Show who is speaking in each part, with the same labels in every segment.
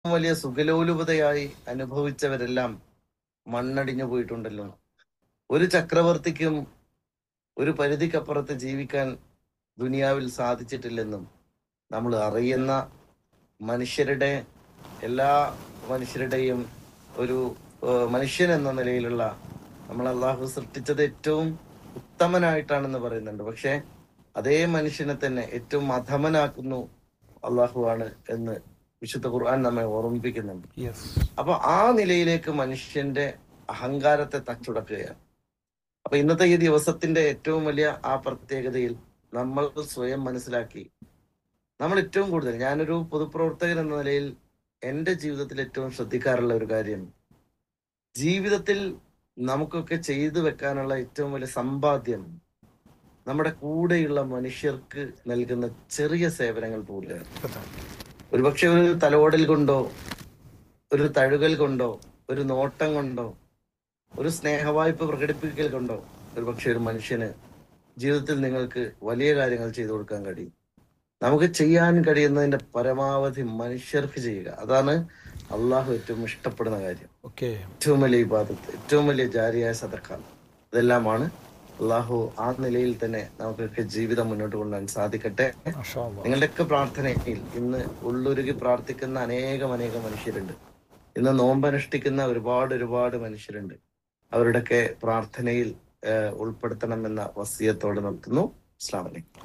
Speaker 1: വലിയ സുഖലോലുപതയായി അനുഭവിച്ചവരെല്ലാം മണ്ണടിഞ്ഞു പോയിട്ടുണ്ടല്ലോ. ഒരു ചക്രവർത്തിക്കും ഒരു പരിധിക്കപ്പുറത്ത് ജീവിക്കാൻ ദുനിയാവിൽ സാധിച്ചിട്ടില്ലെന്നും നമ്മൾ അറിയുന്ന മനുഷ്യരുടെ എല്ലാ മനുഷ്യരുടെയും ഒരു മനുഷ്യൻ എന്ന നിലയിലുള്ള നമ്മൾ അള്ളാഹു സൃഷ്ടിച്ചത് ഏറ്റവും ഉത്തമനായിട്ടാണെന്ന് പറയുന്നുണ്ട്. പക്ഷെ അതേ മനുഷ്യനെ തന്നെ ഏറ്റവും അധമനാക്കുന്നു അള്ളാഹു ആണ് എന്ന് വിശുദ്ധ ഖുർആൻ നമ്മെ ഓർമ്മിപ്പിക്കുന്നുണ്ട്. അപ്പൊ ആ നിലയിലേക്ക് മനുഷ്യന്റെ അഹങ്കാരത്തെ തച്ചുടക്കുകയാണ്. അപ്പൊ ഇന്നത്തെ ഈ ദിവസത്തിന്റെ ഏറ്റവും വലിയ ആ പ്രത്യേകതയിൽ നമ്മൾ സ്വയം മനസ്സിലാക്കി, നമ്മൾ ഏറ്റവും കൂടുതൽ, ഞാനൊരു പൊതുപ്രവർത്തകൻ എന്ന നിലയിൽ എന്റെ ജീവിതത്തിൽ ഏറ്റവും ശ്രദ്ധിക്കാറുള്ള ഒരു കാര്യം, ജീവിതത്തിൽ നമുക്കൊക്കെ ചെയ്തു വെക്കാനുള്ള ഏറ്റവും വലിയ സമ്പാദ്യം നമ്മുടെ കൂടെയുള്ള മനുഷ്യർക്ക് നൽകുന്ന ചെറിയ സേവനങ്ങൾ പോലെയാണ്. ഒരുപക്ഷെ ഒരു തലോടൽ കൊണ്ടോ, ഒരു തഴുകൽ കൊണ്ടോ, ഒരു നോട്ടം കൊണ്ടോ, ഒരു സ്നേഹവായ്പ പ്രകടിപ്പിക്കൽ കൊണ്ടോ ഒരുപക്ഷെ ഒരു മനുഷ്യന് ജീവിതത്തിൽ നിങ്ങൾക്ക് വലിയ കാര്യങ്ങൾ ചെയ്തു കൊടുക്കാൻ കഴിയും. നമുക്ക് ചെയ്യാൻ കഴിയുന്നതിന്റെ പരമാവധി മനുഷ്യർക്ക് ചെയ്യുക, അതാണ് അള്ളാഹു ഏറ്റവും ഇഷ്ടപ്പെടുന്ന കാര്യം. ഏറ്റവും വലിയ ഇബാദത്ത്, ഏറ്റവും വലിയ ജാരിയായ സദഖ, ഇതെല്ലാമാണ്. അള്ളാഹു ആ നിലയിൽ തന്നെ നമുക്കൊക്കെ ജീവിതം മുന്നോട്ട് കൊണ്ടുപോകാൻ സാധിക്കട്ടെ. നിങ്ങളുടെയൊക്കെ പ്രാർത്ഥനയിൽ ഇന്ന് ഉള്ളുരുകി പ്രാർത്ഥിക്കുന്ന അനേകം മനുഷ്യരുണ്ട്. ഇന്ന് നോമ്പനുഷ്ഠിക്കുന്ന ഒരുപാട് മനുഷ്യരുണ്ട്. അവരുടെയൊക്കെ പ്രാർത്ഥനയിൽ ഉൾപ്പെടുത്തണമെന്ന വസിയത്തോട് നിർത്തുന്നു. അസ്സലാമു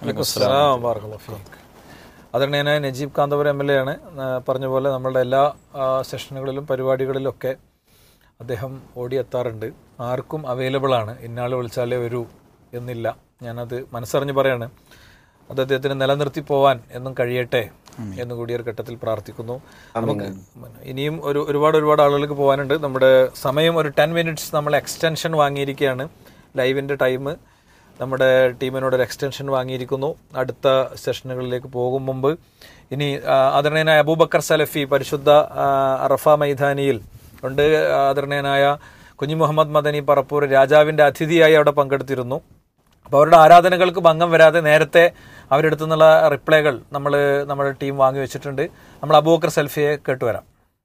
Speaker 1: അലൈക്കും.
Speaker 2: ആദരണീയനായ നജീബ് കാന്തപുരം MLA ആണ്. പറഞ്ഞ പോലെ നമ്മളുടെ എല്ലാ സെഷനുകളിലും പരിപാടികളിലൊക്കെ അദ്ദേഹം ഓടിയെത്താറുണ്ട്. ആർക്കും അവൈലബിൾ ആണ്. ഇന്നാൾ വിളിച്ചാലേ വരൂ എന്നില്ല. ഞാനത് മനസ്സറിഞ്ഞ് പറയാണ്. അത് അദ്ദേഹത്തിന് നിലനിർത്തി പോവാൻ എന്നും കഴിയട്ടെ എന്നുകൂടി ഒരു ഘട്ടത്തിൽ പ്രാർത്ഥിക്കുന്നു. നമുക്ക് ഇനിയും ഒരുപാട് ആളുകൾക്ക് പോകാനുണ്ട്. നമ്മുടെ സമയം ഒരു 10 minutes നമ്മൾ എക്സ്റ്റൻഷൻ വാങ്ങിയിരിക്കുകയാണ്. ലൈവിൻ്റെ ടൈം നമ്മുടെ ടീമിനോട് ഒരു എക്സ്റ്റൻഷൻ വാങ്ങിയിരിക്കുന്നു. അടുത്ത സെഷനുകളിലേക്ക് പോകും മുമ്പ് ഇനി ആദരണീയനായ അബൂബക്കർ സലഫി പരിശുദ്ധ അറഫ മൈതാനിയിൽ ഉണ്ട്. ആദരണീയനായ കുഞ്ഞി മുഹമ്മദ് മദനി പറപ്പൂർ രാജാവിൻ്റെ അതിഥിയായി അവിടെ പങ്കെടുത്തിരുന്നു. അപ്പോൾ അവരുടെ ആരാധനകൾക്ക് ഭംഗം വരാതെ നേരത്തെ അവരെടുത്തു നിന്നുള്ള റിപ്ലൈകൾ നമ്മുടെ ടീം വാങ്ങി വെച്ചിട്ടുണ്ട്. നമ്മൾ അബൂബക്കർ സലഫിയെ കേട്ടുവരാം.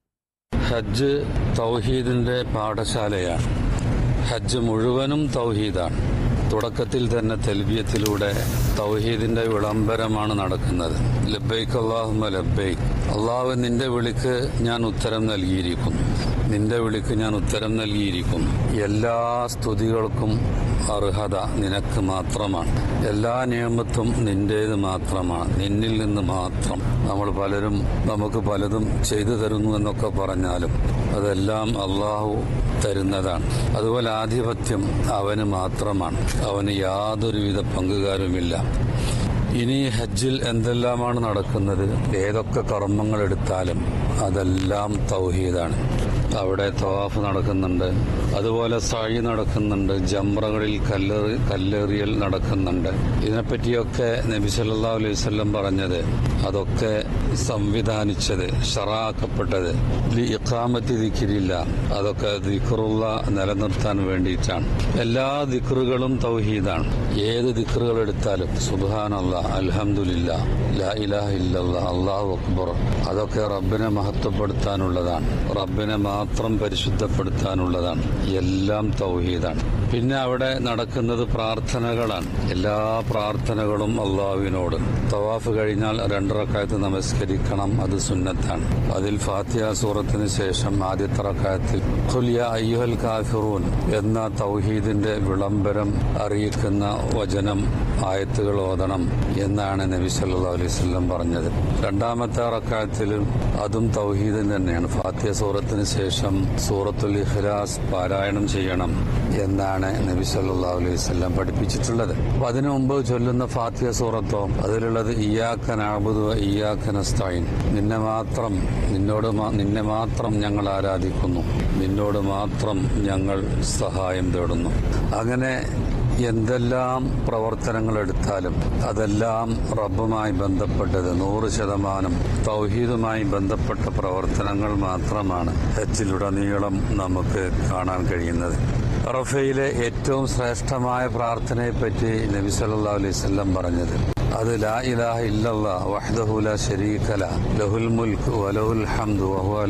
Speaker 3: ഹജ്ജ് തൗഹീദിന്റെ പാഠശാലയാണ്. ഹജ്ജ് മുഴുവനും തൗഹീദാണ്. തുടക്കത്തിൽ തന്നെ തൽബിയത്തിലൂടെ തൗഹീദിന്റെ വിളംബരമാണ് നടക്കുന്നത്. ലബ്ബൈക്ക് അല്ലാഹുമ്മ ലബ്ബൈക്ക്, അള്ളാഹു നിന്റെ വിളിക്ക് ഞാൻ ഉത്തരം നൽകിയിരിക്കുന്നു, നിന്റെ വിളിക്ക് ഞാൻ ഉത്തരം നൽകിയിരിക്കുന്നു. എല്ലാ സ്തുതികൾക്കും അർഹത നിനക്ക് മാത്രമാണ്. എല്ലാ നിയമത്തും നിന്റേത് മാത്രമാണ്, നിന്നിൽ നിന്ന് മാത്രം. നമുക്ക് പലതും ചെയ്തു തരുന്നു എന്നൊക്കെ പറഞ്ഞാലും അതെല്ലാം അള്ളാഹു തരുന്നതാണ്. അതുപോലെ ആധിപത്യം അവന് മാത്രമാണ്, അവന് യാതൊരുവിധ പങ്കുകാരുമില്ല. ഇനി ഹജ്ജിൽ എന്തെല്ലാമാണ് നടക്കുന്നത്, ഏതൊക്കെ കർമ്മങ്ങൾ എടുത്താലും അതെല്ലാം തൗഹീദാണ്. അവിടെ തവാഫ് നടക്കുന്നുണ്ട്, അതുപോലെ സഅയ് നടക്കുന്നുണ്ട്, ജംറകളിൽ കല്ലെറിയൽ നടക്കുന്നുണ്ട്. ഇതിനെപ്പറ്റിയൊക്കെ നബി സല്ലല്ലാഹു അലൈഹി വസല്ലം പറഞ്ഞത്, അതൊക്കെ സംവിധാനിച്ചത്, ശറഅക്കപ്പെട്ടത് ഇഖാമത്തി ദിക്രില്ല, അതൊക്കെ ദിക്റുള്ള നിലനിർത്താൻ വേണ്ടിയിട്ടാണ്. എല്ലാ ദിക്റുകളും തൗഹീദാണ്. ഏത് ദിക്റുകൾ എടുത്താലും സുബ്ഹാനല്ലാഹ്, അൽഹംദുലില്ലാഹ്, ലാ ഇലാഹ ഇല്ലല്ലാഹ്, അല്ലാഹു അക്ബർ, അതൊക്കെ റബ്ബിനെ മഹത്വപ്പെടുത്താനുള്ളതാണ്, റബ്ബിനെ മാത്രം പരിശുദ്ധപ്പെടുത്താനുള്ളതാണ്. എല്ലാം തൗഹീദാണ്. പിന്നെ അവിടെ നടക്കുന്നത് പ്രാർത്ഥനകളാണ്. എല്ലാ പ്രാർത്ഥനകളും അള്ളാഹുവിനോട്. തവാഫ് കഴിഞ്ഞാൽ 2 റക്അത്ത് നമസ്കരിക്കണം, അത് സുന്നത്താണ്. അതിൽ ഫാത്തിഹ സൂറത്തിന് ശേഷം ആദ്യത്തെ റക്അത്തിൽ ഖുൽ യാ അയ്യുഹൽ കാഫിറൂൻ എന്ന തൗഹീദിന്റെ വിളംബരം അറിയിക്കുന്ന വചനം, ആയത്തുകൾ ഓതണം എന്നാണ് നബി സല്ലല്ലാഹു അലൈഹി വസല്ലം പറഞ്ഞത്. 2ാമത്തെ റക്അത്തിലും അതും തൗഹീദ് തന്നെയാണ്. ഫാത്തിഹ സൂറത്തിന് ശേഷം സൂറത്തുൽ ഇഖ്ലാസ് പാരായണം ചെയ്യണം എന്നാണ് നബി സല്ലല്ലാഹു അലൈഹി വസല്ലം പഠിപ്പിച്ചിട്ടുള്ളത്. അപ്പൊ അതിനു മുമ്പ് ചൊല്ലുന്ന ഫാത്തിഹ സൂറത്തോ അതിലുള്ളത് ഇയ്യാക നഅ്ബുദു വ ഇയ്യാക നസ്തഈൻ, നിന്നെ മാത്രം ഞങ്ങൾ ആരാധിക്കുന്നു, നിന്നോട് മാത്രം ഞങ്ങൾ സഹായം തേടുന്നു. അങ്ങനെ എന്തെല്ലാം പ്രവർത്തനങ്ങൾ എടുത്താലും അതെല്ലാം റബ്ബുമായി ബന്ധപ്പെട്ടത് 100% തൗഹീദുമായി ബന്ധപ്പെട്ട പ്രവർത്തനങ്ങൾ മാത്രമാണ് ഹജ്ജിലുടനീളം നമുക്ക് കാണാൻ കഴിയുന്നത്. അറഫയിലെ ഏറ്റവും ശ്രേഷ്ഠമായ പ്രാർത്ഥനയെപ്പറ്റി നബി സല്ലല്ലാഹു അലൈഹി വസല്ലം പറഞ്ഞത്, അത് ലാ ഇലാഹ ഇല്ലല്ലാഹ് വഹ്ദഹു ലാ ശരീക ലഹു ലഹുൽ മുൽക്ക് വലഹുൽ ഹംദു വഹുവ